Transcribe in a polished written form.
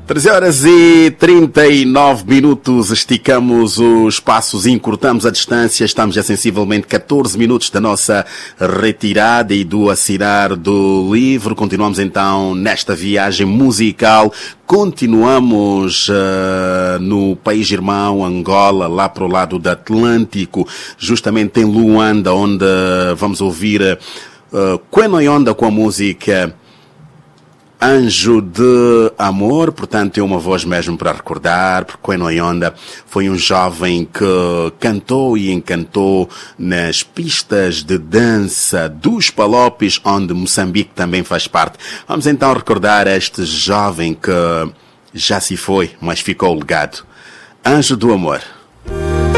13 horas e 39 minutos, esticamos os passos, encurtamos a distância, estamos a sensivelmente 14 minutos da nossa retirada e do assinar do livro. Continuamos então nesta viagem musical, continuamos no país irmão, Angola, lá para o lado do Atlântico, justamente em Luanda, onde vamos ouvir Queno Yonda com a música Anjo de Amor. Portanto, é uma voz mesmo para recordar, porque Queno Yonda foi um jovem que cantou e encantou nas pistas de dança dos Palopes, onde Moçambique também faz parte. Vamos então recordar este jovem que já se foi, mas ficou o legado. Anjo do Amor.